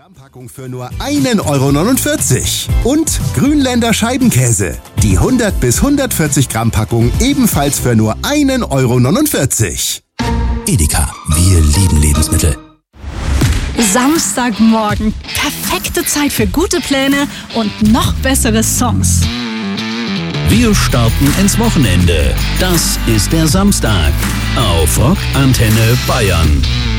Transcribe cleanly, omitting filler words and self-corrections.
Grammpackung für nur 1,49 € und Grünländer Scheibenkäse. Die 100 bis 140 Gramm Packung ebenfalls für nur 1,49 €. Edeka, wir lieben Lebensmittel. Samstagmorgen, perfekte Zeit für gute Pläne und noch bessere Songs. Wir starten ins Wochenende. Das ist der Samstag auf Rock Antenne Bayern.